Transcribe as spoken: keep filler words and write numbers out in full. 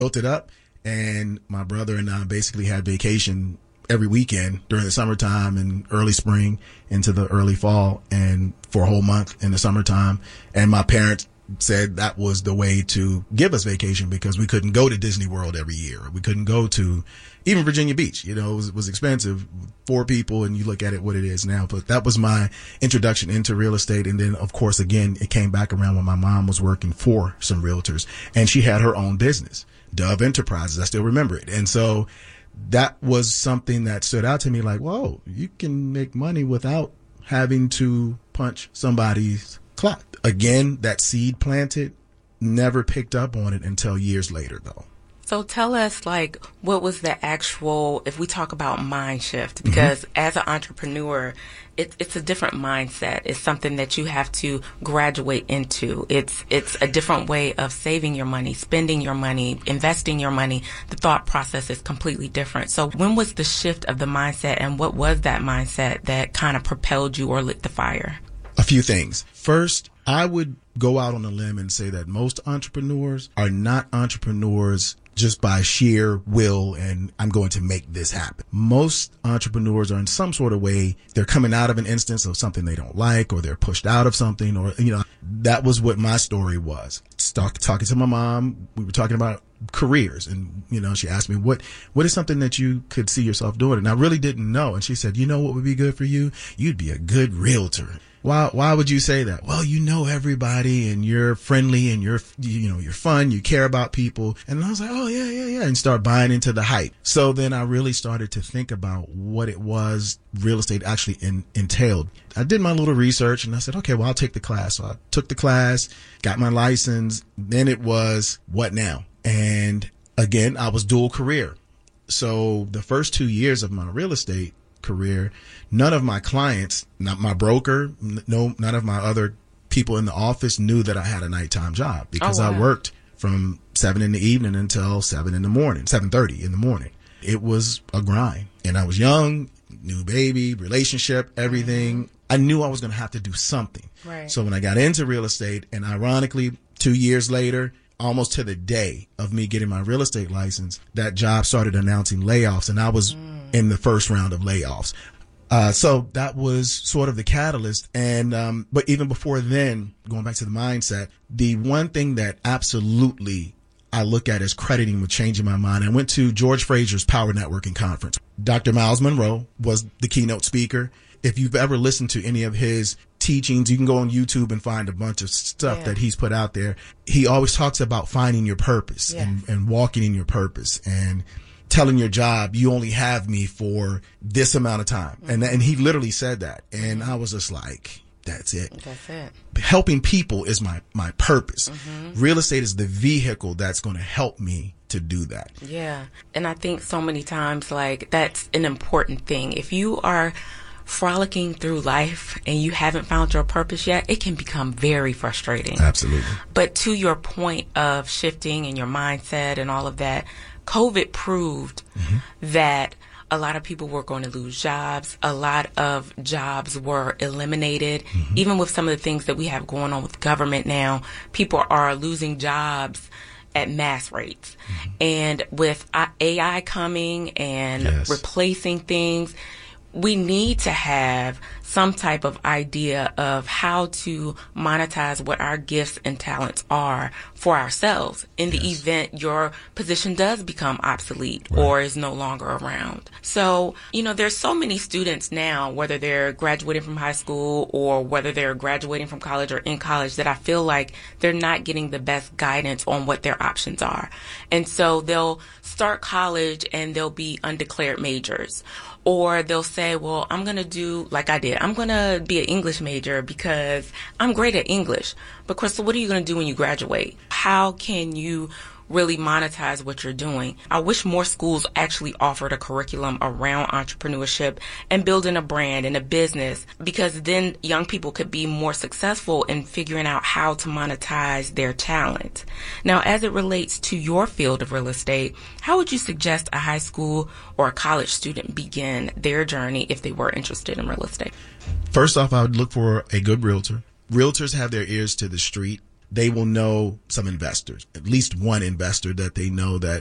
built it up, and my brother and I basically had vacation every weekend during the summertime and early spring into the early fall, and for a whole month in the summertime. And my parents said that was the way to give us vacation because we couldn't go to Disney World every year. We couldn't go to even Virginia Beach. You know, it was, it was expensive. Four people, and you look at it what it is now. But that was my introduction into real estate. And then, of course, again, it came back around when my mom was working for some realtors, and she had her own business, Dove Enterprises. I still remember it. And so that was something that stood out to me like, whoa, you can make money without having to punch somebody's clock. Again, that seed planted, never picked up on it until years later, though. So tell us, like, what was the actual, if we talk about mind shift, because mm-hmm. as an entrepreneur, it, it's a different mindset. It's something that you have to graduate into. It's it's a different way of saving your money, spending your money, investing your money. The thought process is completely different. So when was the shift of the mindset, and what was that mindset that kind of propelled you or lit the fire? A few things. First, I would go out on a limb and say that most entrepreneurs are not entrepreneurs just by sheer will and I'm going to make this happen. Most entrepreneurs are in some sort of way, they're coming out of an instance of something they don't like, or they're pushed out of something, or, you know, that was what my story was. Talk, talking to my mom, we were talking about careers, and, you know, she asked me, what, what is something that you could see yourself doing? And I really didn't know. And she said, you know what would be good for you? You'd be a good realtor. Why, why would you say that? Well, you know everybody and you're friendly and you're, you know, you're fun. You care about people. And I was like, oh, yeah, yeah, yeah. And start buying into the hype. So then I really started to think about what it was real estate actually in, entailed. I did my little research and I said, okay, well, I'll take the class. So I took the class, got my license. Then it was what now? And again, I was dual career. So the first two years of my real estate career, none of my clients, not my broker, no, none of my other people in the office knew that I had a nighttime job because oh, wow. I worked from seven in the evening until seven in the morning, seven thirty in the morning. It was a grind, and I was young, new baby, relationship, everything. Mm-hmm. I knew I was going to have to do something. Right. So when I got into real estate, and ironically, two years later, almost to the day of me getting my real estate license, that job started announcing layoffs, and I was mm. in the first round of layoffs. Uh, so that was sort of the catalyst. And, um, but even before then, going back to the mindset, the one thing that absolutely I look at as crediting with changing my mind, I went to George Fraser's Power Networking Conference. Doctor Miles Monroe was the keynote speaker. If you've ever listened to any of his teachings, you can go on YouTube and find a bunch of stuff yeah. that he's put out there. He always talks about finding your purpose yes. and, and walking in your purpose and telling your job, you only have me for this amount of time. Mm-hmm. And and he literally said that. And mm-hmm. I was just like, that's it. That's it. Helping people is my, my purpose. Mm-hmm. Real estate is the vehicle that's going to help me to do that. Yeah. And I think so many times, like, that's an important thing. If you are frolicking through life and you haven't found your purpose yet, it can become very frustrating. Absolutely. But to your point of shifting and your mindset and all of that, COVID proved mm-hmm. that a lot of people were going to lose jobs. A lot of jobs were eliminated. Mm-hmm. Even with some of the things that we have going on with government now, people are losing jobs at mass rates. Mm-hmm. And with A I coming and yes. replacing things, we need to have some type of idea of how to monetize what our gifts and talents are for ourselves in the yes. event your position does become obsolete right. or is no longer around. So, you know, there's so many students now, whether they're graduating from high school or whether they're graduating from college or in college, that I feel like they're not getting the best guidance on what their options are. And so they'll start college and they'll be undeclared majors. Or they'll say, well, I'm going to do like I did. I'm going to be an English major because I'm great at English. But Crystal, what are you going to do when you graduate? How can you really monetize what you're doing? I wish more schools actually offered a curriculum around entrepreneurship and building a brand and a business, because then young people could be more successful in figuring out how to monetize their talent. Now, as it relates to your field of real estate, how would you suggest a high school or a college student begin their journey if they were interested in real estate? First off, I would look for a good realtor. Realtors have their ears to the street. they will know some investors, at least one investor that they know that